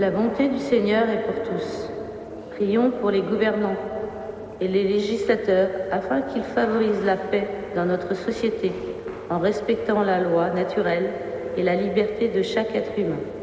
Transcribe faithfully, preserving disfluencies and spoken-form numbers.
La bonté du Seigneur est pour tous. Prions pour les gouvernants et les législateurs afin qu'ils favorisent la paix dans notre société en respectant la loi naturelle et la liberté de chaque être humain.